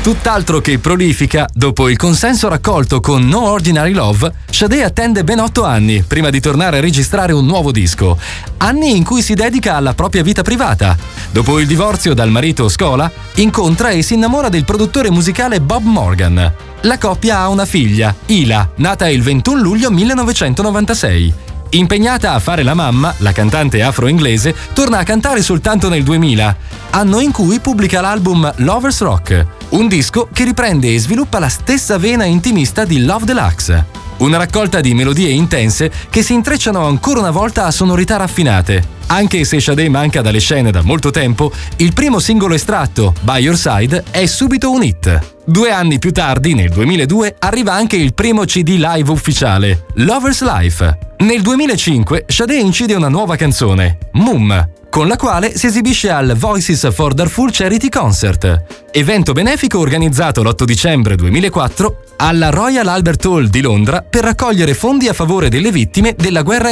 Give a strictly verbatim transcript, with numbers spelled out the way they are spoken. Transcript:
Tutt'altro che prolifica, dopo il consenso raccolto con No Ordinary Love, Sade attende ben otto anni prima di tornare a registrare un nuovo disco. Anni in cui si dedica alla propria vita privata. Dopo il divorzio dal marito Scola, incontra e si innamora del produttore musicale Bob Morgan. La coppia ha una figlia, Ila, nata il ventuno luglio millenovecentonovantasei. Impegnata a fare la mamma, la cantante afro-inglese torna a cantare soltanto nel duemila, anno in cui pubblica l'album Lovers Rock, un disco che riprende e sviluppa la stessa vena intimista di Love Deluxe. Una raccolta di melodie intense che si intrecciano ancora una volta a sonorità raffinate. Anche se Sade manca dalle scene da molto tempo, il primo singolo estratto, By Your Side, è subito un hit. Due anni più tardi, nel duemiladue, arriva anche il primo C D live ufficiale, Lover's Life. Nel duemilacinque Sade incide una nuova canzone, Mum, con la quale si esibisce al Voices for Darfur Charity Concert, evento benefico organizzato l'otto dicembre duemilaquattro alla Royal Albert Hall di Londra per raccogliere fondi a favore delle vittime della guerra